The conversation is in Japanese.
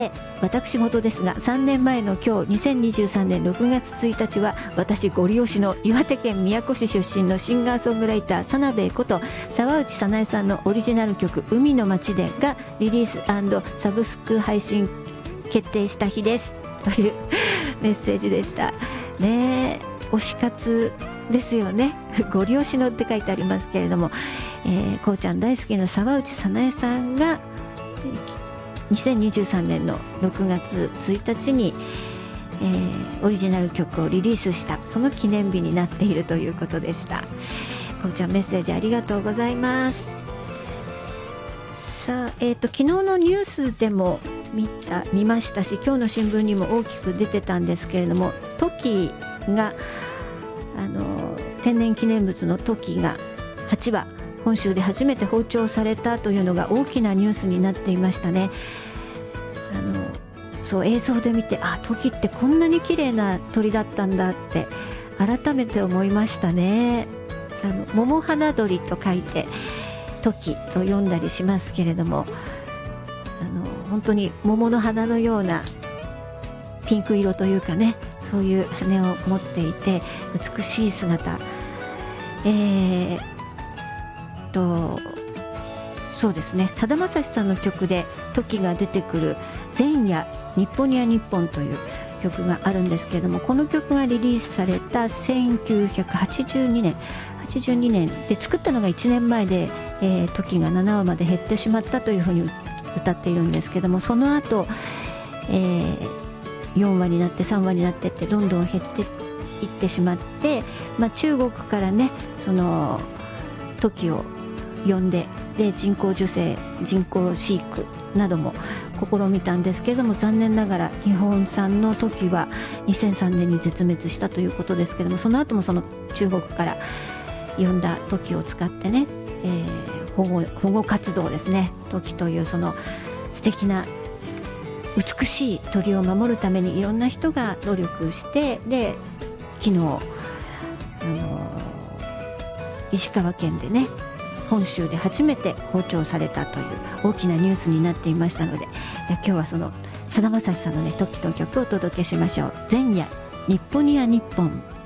私事ですが、3年前の今日2023年6月1日は私ゴリ押しの岩手県宮古市出身のシンガーソングライター佐鍋こと沢内早苗さんのオリジナル曲海の街でがリリース&サブスク配信決定した日ですというメッセージでしたね。推し活ですよね。ゴリ押しのって書いてありますけれども、こうちゃん大好きな沢内早苗さんが2023年の6月1日に、オリジナル曲をリリースした、その記念日になっているということでした。こうちゃんメッセージありがとうございます。さあ、昨日のニュースでも見ましたし、今日の新聞にも大きく出てたんですけれども、トキが天然記念物のトキが8羽本州で初めて放鳥されたというのが大きなニュースになっていましたね。そう映像で見て、トキってこんなに綺麗な鳥だったんだって改めて思いましたね。桃花鳥と書いてトキと読んだりしますけれども、本当に桃の花のようなピンク色というかね、そういう羽を持っていて美しい姿、そうですね、さだまさしさんの曲でトキが出てくる前夜日本には日本という曲があるんですけれども、この曲がリリースされた1982年で、作ったのが1年前で、トキが7話まで減ってしまったというふうに歌っているんですけども、その後、4話になって3話になってってどんどん減っていってしまって、中国からねそのトキを呼んで、人工授精人工飼育なども試みたんですけれども、残念ながら日本産のトキは2003年に絶滅したということですけれども、その後もその中国から呼んだトキを使ってね、保護活動ですね。トキというその素敵な美しい鳥を守るためにいろんな人が努力して、で昨日石川県でね本州で初めて放鳥されたという大きなニュースになっていましたので、じゃあ今日はそのさだまさしさんのねトキと曲をお届けしましょう。前夜日本には日本。